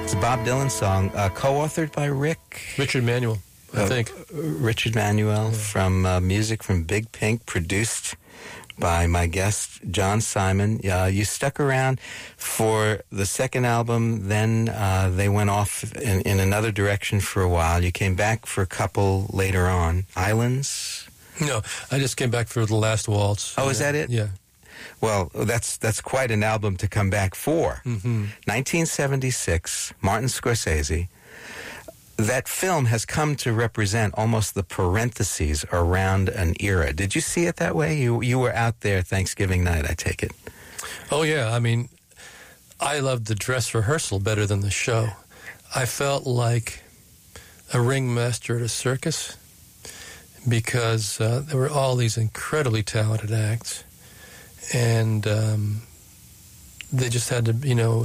It's a Bob Dylan song, co-authored by Richard Manuel, I think. Richard Manuel from music from Big Pink, produced by my guest, John Simon. You stuck around for the second album, then they went off in another direction for a while. You came back for a couple later on. Islands? No, I just came back for The Last Waltz. Oh, is that it? Yeah. Well, that's quite an album to come back for. 1976, Martin Scorsese. That film has come to represent almost the parentheses around an era. Did you see it that way? You were out there Thanksgiving night, I take it. Oh, yeah. I mean, I loved the dress rehearsal better than the show. I felt like a ringmaster at a circus because there were all these incredibly talented acts. And they just had to,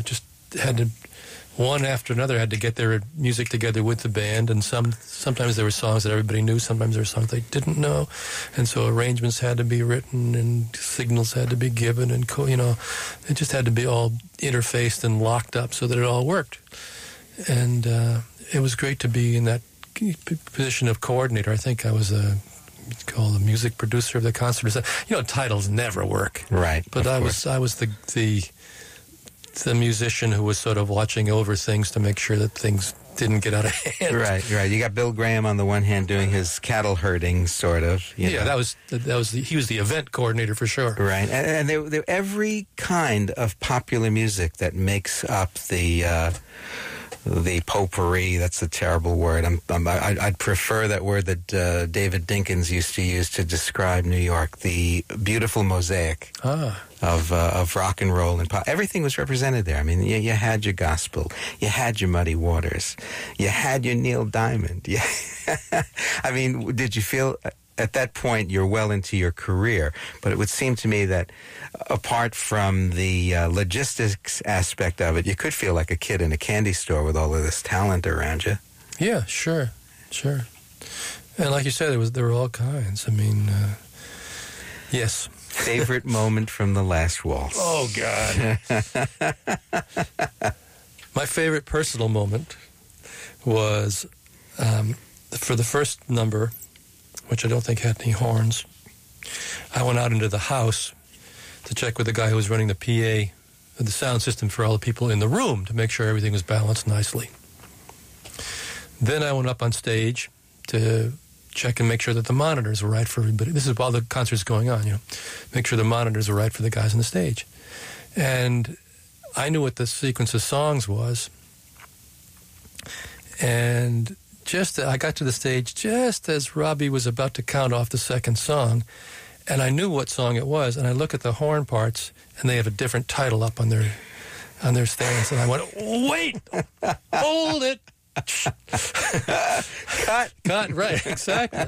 one after another had to get their music together with the band. And sometimes there were songs that everybody knew, sometimes there were songs they didn't know. And so arrangements had to be written and signals had to be given and, it just had to be all interfaced and locked up so that it all worked. And it was great to be in that position of coordinator. I think I was called the music producer of the concert. Titles never work. Right. But I was the musician who was sort of watching over things to make sure that things didn't get out of hand. Right. You got Bill Graham on the one hand doing his cattle herding, sort of. He was the event coordinator for sure. Right, and there every kind of popular music that makes up the potpourri. That's a terrible word. I'd prefer that word that David Dinkins used to use to describe New York. The beautiful mosaic of rock and roll and pop. Everything was represented there. I mean, you had your gospel, you had your Muddy Waters, you had your Neil Diamond. Yeah. I mean, did you feel? At that point, you're well into your career, but it would seem to me that apart from the logistics aspect of it, you could feel like a kid in a candy store with all of this talent around you. Yeah, sure. And like you said, there were all kinds. I mean, yes. Favorite moment from The Last Waltz? Oh, God. My favorite personal moment was for the first number, which I don't think had any horns. I went out into the house to check with the guy who was running the PA, the sound system for all the people in the room to make sure everything was balanced nicely. Then I went up on stage to check and make sure that the monitors were right for everybody. This is while the concert's going on, Make sure the monitors were right for the guys on the stage. And I knew what the sequence of songs was. And I got to the stage just as Robbie was about to count off the second song, and I knew what song it was, and I look at the horn parts, and they have a different title up on their stands, and I went, wait, hold it. Cut, right, exactly.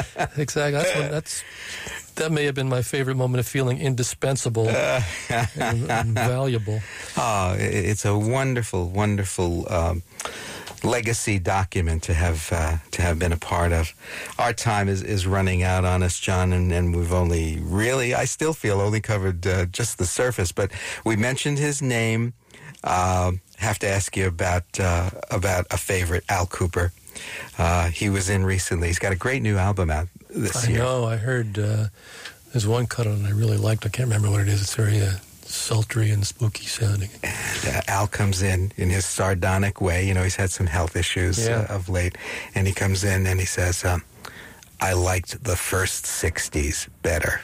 That may have been my favorite moment of feeling indispensable and valuable. Oh, it's a wonderful, wonderful legacy document to have been a part of. Our time is running out on us, John, and we've only really, I still feel, only covered just the surface. But we mentioned his name. Have to ask you about a favorite, Al Kooper. He was in recently. He's got a great new album out this year. I know. I heard there's one cut on it I really liked. I can't remember what it is. It's very sultry and spooky sounding. And Al comes in his sardonic way. He's had some health issues of late. And he comes in and he says, I liked the first 60s better.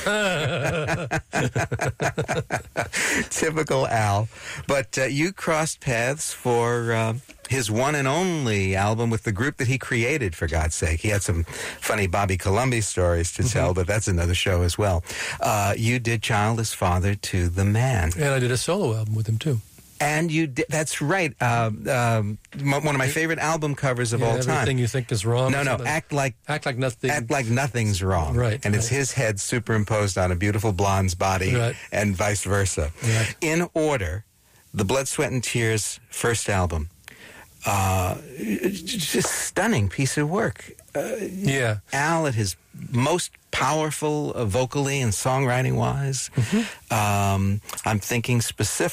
Typical Al. But you crossed paths for his one and only album with the group that he created, for God's sake. He had some funny Bobby Colomby stories to tell, but that's another show as well. You did Child is Father to the Man. And I did a solo album with him, too. And you did, that's right. One of my favorite album covers of all time. Everything you think is wrong. No, act like nothing's wrong. Right. And it's his head superimposed on a beautiful blonde's body, and vice versa. Right. In order, the Blood, Sweat, and Tears first album. Just stunning piece of work. Al at his most powerful vocally and songwriting wise. I'm thinking specifically